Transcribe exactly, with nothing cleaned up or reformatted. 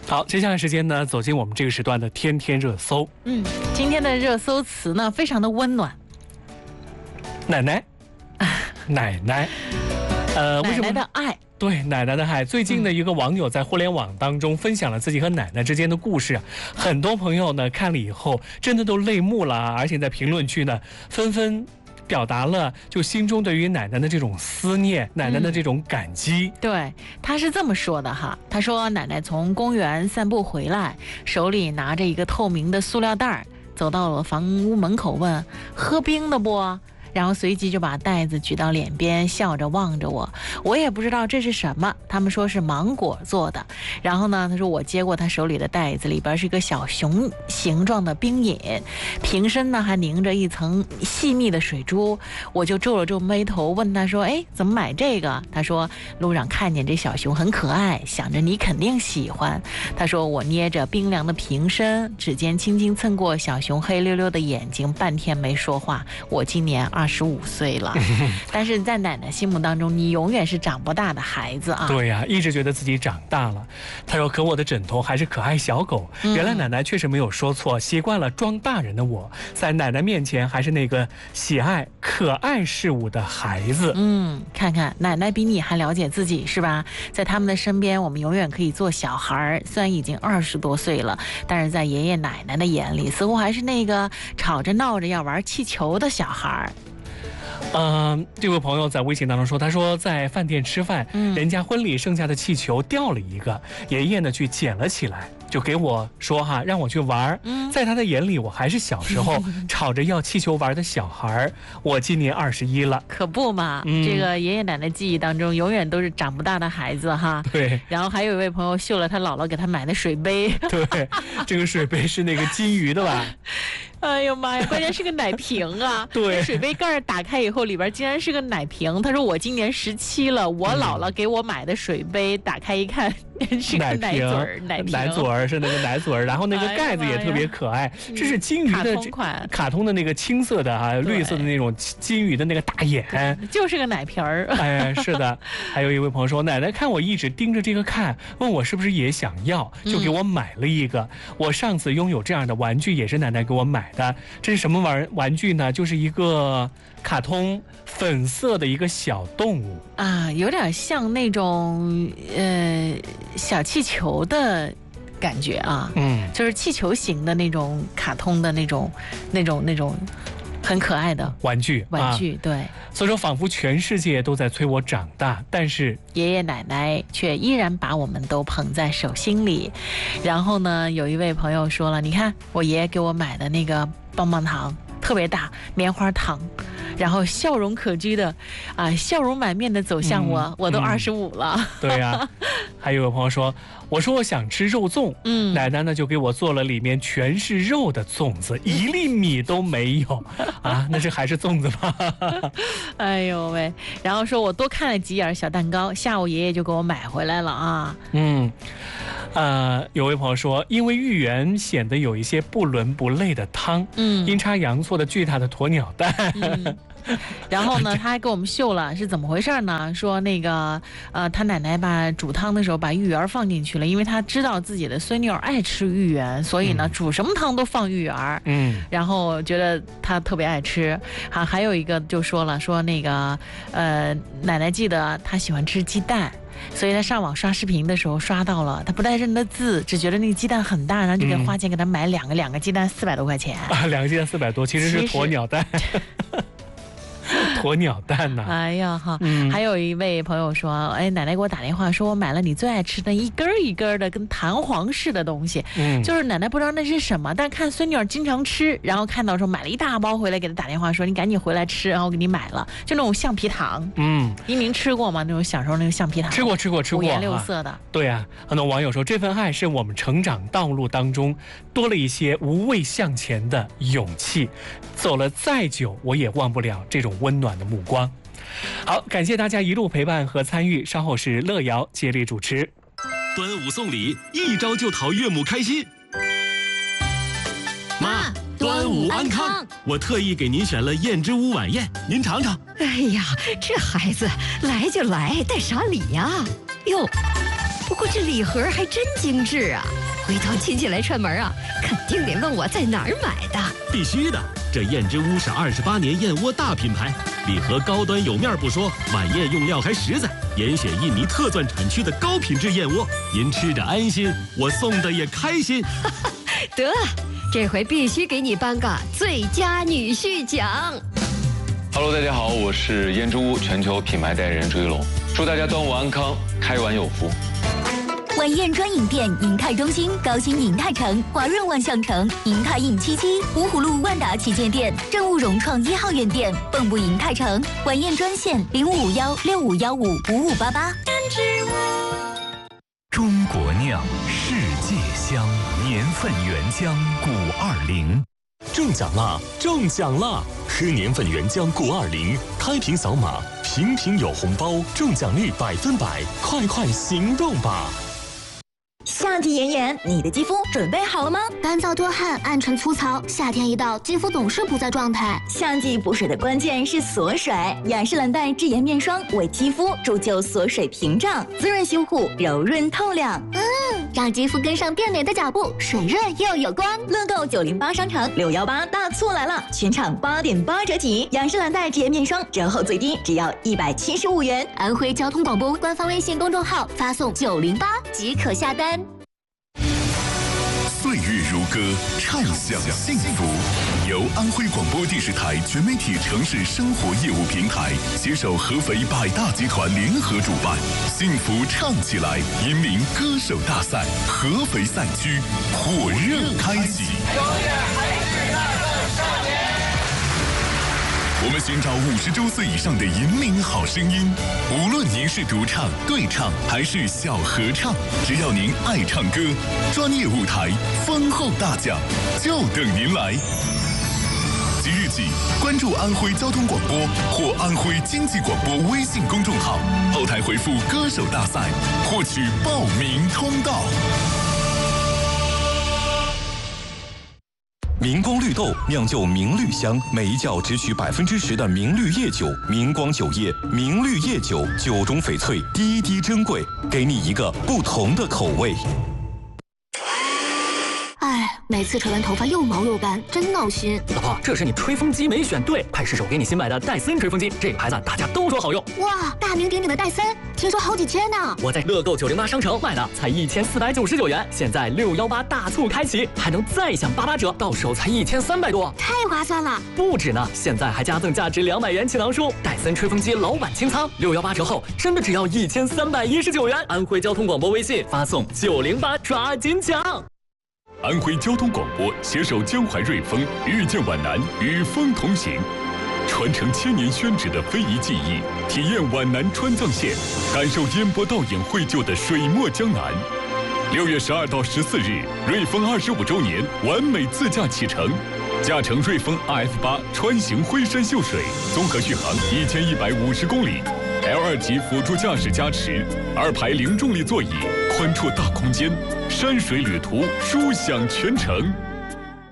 好，接下来时间呢，走进我们这个时段的天天热搜。 嗯，今天的热搜词呢，非常的温暖。 奶奶，奶奶，呃，为什么奶奶的爱？ 对，奶奶的爱。最近的一个网友在互联网当中分享了自己和奶奶之间的故事，很多朋友呢看了以后真的都泪目了，而且在评论区呢纷纷表达了就心中对于奶奶的这种思念，奶奶的这种感激。 嗯、对，他是这么说的哈，他说奶奶从公园散步回来，手里拿着一个透明的塑料袋，走到了房屋门口问：“喝冰的不？”然后随即就把袋子举到脸边，笑着望着我。我也不知道这是什么，他们说是芒果做的。然后呢，他说我接过他手里的袋子，里边是一个小熊形状的冰饮，瓶身呢还凝着一层细密的水珠。我就皱了皱眉头，问他说：“哎，怎么买这个？”他说路上看见这小熊很可爱，想着你肯定喜欢。他说我捏着冰凉的瓶身，指尖轻轻蹭过小熊黑溜溜的眼睛，半天没说话。我今年二十五岁了，但是在奶奶心目当中，你永远是长不大的孩子啊。 对呀、啊，一直觉得自己长大了。他说：“可我的枕头还是可爱小狗。嗯”原来奶奶确实没有说错，习惯了装大人的我，在奶奶面前还是那个喜爱可爱事物的孩子。 嗯，看看奶奶比你还了解自己是吧？在他们的身边，我们永远可以做小孩，虽然已经二十多岁了，但是在爷爷奶奶的眼里，似乎还是那个吵着闹着要玩气球的小孩。 嗯、呃，这位朋友在微信当中说，他说在饭店吃饭，嗯、人家婚礼剩下的气球掉了一个，爷爷呢去捡了起来，就给我说哈，让我去玩。嗯、在他的眼里，我还是小时候吵着要气球玩的小孩。我今年二十一了， 可不嘛、嗯？这个爷爷奶奶记忆当中，永远都是长不大的孩子哈。 对。 然后还有一位朋友秀了他姥姥给他买的水杯。 对，这个水杯是那个金鱼的吧？ 哎呦妈呀！关键是个奶瓶啊！ 对， 水杯盖打开以后，里边竟然是个奶瓶。他说我今年十七了，我姥姥给我买的水杯，打开一看是个奶嘴儿，奶瓶， 奶嘴儿是那个奶嘴儿，然后那个盖子也特别可爱，哎、这是金鱼的卡通款， 卡通的那个青色的啊，绿色的那种金鱼的那个大眼， 就是个奶瓶儿。 哎，是的。还有一位朋友说，奶奶看我一直盯着这个看，问我是不是也想要，就给我买了一个。嗯、我上次拥有这样的玩具也是奶奶给我买的，这是什么玩玩具呢？就是一个卡通粉色的一个小动物啊，有点像那种呃小气球的感觉啊，嗯，就是气球型的那种卡通的那种那种那种很可爱的玩具玩具、啊、对。 所以说仿佛全世界都在催我长大，但是爷爷奶奶却依然把我们都捧在手心里。然后呢，有一位朋友说了，你看我爷爷给我买的那个棒棒糖特别大，棉花糖，然后笑容可掬的啊，笑容满面的走向我，嗯、我都二十五了。 嗯、对呀、啊，还有个朋友说，我说我想吃肉粽，嗯，奶奶呢就给我做了里面全是肉的粽子，一粒米都没有啊，那是还是粽子吗？ 哎呦喂！然后说我多看了几眼小蛋糕，下午爷爷就给我买回来了啊。 嗯，呃，有位朋友说，因为芋圆显得有一些不伦不类的汤，嗯，阴差阳错的巨大的鸵鸟蛋。嗯然后呢，他还给我们秀了是怎么回事呢？说那个呃，他奶奶把煮汤的时候把芋圆放进去了，因为他知道自己的孙女儿爱吃芋圆，所以呢，嗯、煮什么汤都放芋圆。嗯，然后觉得他特别爱吃。还还有一个就说了，说那个呃，奶奶记得他喜欢吃鸡蛋。所以他上网刷视频的时候刷到了，他不带认得字，只觉得那个鸡蛋很大，然后就给花钱给他买两个，嗯、两个鸡蛋四百多块钱啊，两个鸡蛋四百多，其实是鸵鸟蛋。鸵鸟蛋呐、啊！ 哎呀哈、嗯，还有一位朋友说，哎，奶奶给我打电话说，我买了你最爱吃的一根一根的跟弹簧似的东西，嗯，就是奶奶不知道那是什么，但看孙女儿经常吃，然后看到说买了一大包回来，给她打电话说，你赶紧回来吃，然后我给你买了，就那种橡皮糖，嗯，一鸣吃过吗？那种小时候那个橡皮糖， 吃过吃过吃过， 五颜六色的。啊对啊，很多网友说，这份爱是我们成长道路当中多了一些无畏向前的勇气，走了再久，我也忘不了这种温暖的目光。好，感谢大家一路陪伴和参与，稍后是乐瑶接力主持。 端午送礼，一招就讨岳母开心。妈，端午安康！我特意给您选了燕之屋晚宴，您尝尝。 哎呀，这孩子来就来，带啥礼呀？哟。 不过这礼盒还真精致啊！回头亲戚来串门啊，肯定得问我在哪儿买的。 必须的，这燕之屋是二十八年燕窝大品牌，礼盒高端有面不说，晚宴用料还实在，严选印尼特钻产区的高品质燕窝，您吃着安心，我送的也开心。 得，这回必须给你颁个最佳女婿奖。 Hello， 大家好，我是燕之屋全球品牌代言人朱一龙，祝大家端午安康，开碗有福。 晚宴专营店：银泰中心、高新银泰城、华润万象城、银泰印七七、芜湖路万达旗舰店、正务融创一号院店、蚌埠银泰城。晚宴专线：零五五幺六五幺五五五八八。 中国酿，世界香，年份原浆古二零。 中奖啦！中奖啦！喝年份原浆古二零，开瓶扫码，瓶瓶有红包，中奖率百分百，快快行动吧！ 夏季炎炎，你的肌肤准备好了吗？ 干燥多汗、暗沉粗糙，夏天一到，肌肤总是不在状态。 夏季补水的关键是锁水，雅诗兰黛智妍面霜为肌肤铸就锁水屏障，滋润修护，柔润透亮。 嗯，让肌肤跟上变美的脚步，水润又有光。 乐购九零八商城六幺八大促来了，全场八点八折起，雅诗兰黛智妍面霜折后最低只要一百七十五元。 安徽交通广播官方微信公众号发送九零八即可下单。 岁月如歌，畅享幸福。由安徽广播电视台全媒体城市生活业务平台携手合肥百大集团联合主办，幸福唱起来银名歌手大赛合肥赛区火热开启。我们寻找五十周岁以上的银铃好声音，无论您是独唱、对唱还是小合唱，只要您爱唱歌，专业舞台、丰厚大奖就等您来。即日起，关注安徽交通广播或安徽经济广播微信公众号，后台回复“歌手大赛”，获取报名通道。 明光绿豆酿就明绿香，每一窖只取百分之十的明绿叶酒。明光酒业明绿叶酒，酒中翡翠，滴滴珍贵，给你一个不同的口味。 哎，每次吹完头发又毛又干，真闹心。 老婆，这是你吹风机没选对，快试手给你新买的戴森吹风机，这个牌子大家都说好用。 哇，大名鼎鼎的戴森，听说好几千呢。 我在乐购九零八商城买的，才一千四百九十九元，现在六幺八大促开启，还能再享八八折，到手才一千三百多， 太划算了。 不止呢，现在还加赠价值两百元启囊书，戴森吹风机老板清仓，六幺八折后真的只要一千三百一十九元。安徽交通广播微信发送九零八，抓紧抢。 安徽交通广播携手江淮瑞丰，遇见皖南，与风同行，传承千年宣纸的非遗技艺，体验皖南川藏线，感受烟波倒影绘就的水墨江南。六月十二到十四日，瑞丰二十五周年完美自驾启程，驾乘瑞丰 R F 八川行徽山秀水，综合续航一千一百五十公里。L 二级辅助驾驶加持，二排零重力座椅，宽绰大空间，山水旅途，舒享全程。